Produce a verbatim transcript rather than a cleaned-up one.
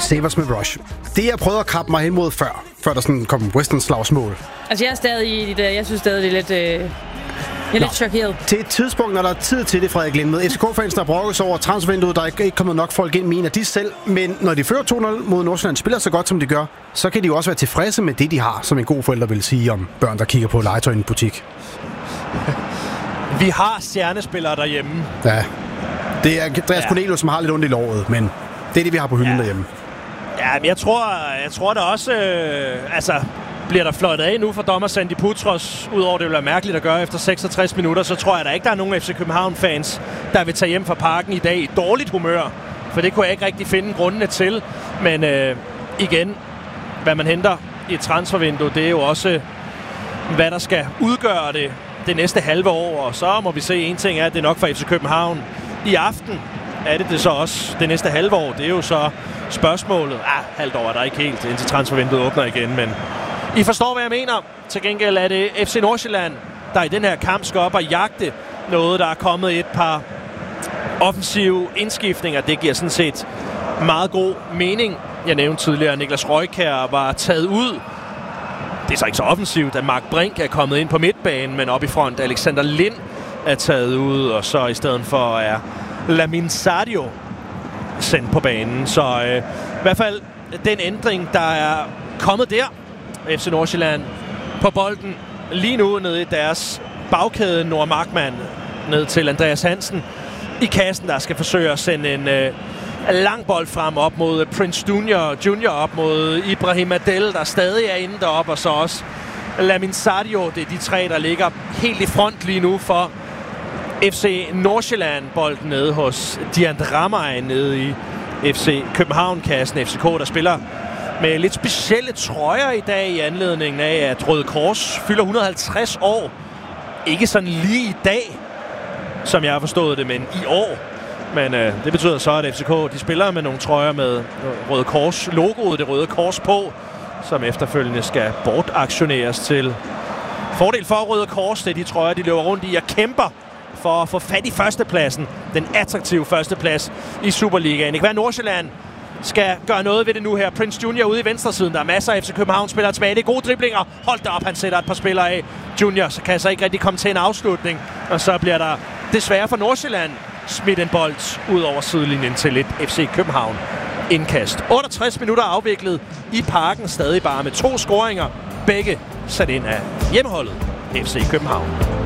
Save Us med Rush. Det jeg prøvede at krabbe mig hen mod før, før der sådan kom Western-slagsmål. Altså jeg er stadig i det, jeg synes stadig, det er lidt... Øh Jeg er lidt chokeret. Til et tidspunkt, når der er tid til det, Frederik Lindved. F C K-fans, der brokkes over transfervinduet, der er ikke kommet nok folk ind, mener de selv. Men når de fører to nul mod Nordsjælland, spiller så godt, som de gør, så kan de jo også være tilfredse med det, de har, som en god forælder vil sige om børn, der kigger på legetøj i en butik. Vi har stjernespillere derhjemme. Ja, det er Andreas ja. Cornelius, som har lidt ondt i låret, men det er det, vi har på hylden ja. derhjemme. Ja, men jeg tror, jeg tror der også... Øh, altså... Bliver der fløjtet af nu for dommer Sandy Putros, udover det vil være mærkeligt at gøre efter seksogtres minutter, så tror jeg, der ikke der er nogen F C København-fans, der vil tage hjem fra parken i dag i dårligt humør. For det kunne jeg ikke rigtig finde grundene til. Men øh, igen, hvad man henter i et transfervindue, det er jo også, hvad der skal udgøre det det næste halve år. Og så må vi se, en ting er, at det er nok for F C København i aften. Er det det så også det næste halve år? Det er jo så spørgsmålet. Ah, halvt år er der ikke helt, indtil transfervinduet åbner igen, men... I forstår, hvad jeg mener. Til gengæld er det F C Nordsjælland, der i den her kamp skal op og jagte noget, der er kommet et par offensive indskiftninger. Det giver sådan set meget god mening. Jeg nævnte tidligere, at Niklas Røjkjær var taget ud. Det er så ikke så offensivt, at Mark Brink er kommet ind på midtbanen, men op i front Alexander Lind er taget ud, og så i stedet for er Lamin Sadio sendt på banen. Så øh, i hvert fald den ændring, der er kommet der. F C Nordsjælland på bolden lige nu nede i deres bagkæde. Noah Markmann ned til Andreas Hansen i kassen, der skal forsøge at sende en øh, lang bold frem op mod Prince Junior, Junior op mod Ibrahim Adel, der stadig er inde deroppe, og så også Lamin Sadio. Det er de tre, der ligger helt i front lige nu for F C Nordsjælland. Bolden nede hos Dian Ramay nede i F C København-kassen. F C K, der spiller med lidt specielle trøjer i dag i anledningen af, at Røde Kors fylder et hundrede og halvtreds år. Ikke sådan lige i dag, som jeg har forstået det, men i år. Men øh, det betyder så, at F C K de spiller med nogle trøjer med Røde Kors logoet, det Røde Kors på, som efterfølgende skal bortaktioneres til fordel for Røde Kors. Det er de trøjer, de løber rundt i og kæmper for at få fat i førstepladsen. Den attraktive førsteplads i Superligaen. Det kan være Nordsjælland skal gøre noget ved det nu her. Prince Junior ude i venstresiden. Der er masser af F C København-spillere tilbage. Det er gode driblinger. Hold da op, han sætter et par spillere af. Junior så kan så ikke rigtig komme til en afslutning. Og så bliver der desværre for Nordsjælland smidt en bold ud over sidelinjen til et F C København indkast. otteogtres minutter afviklet i parken. Stadig bare med to scoringer. Begge sat ind af hjemmeholdet F C København.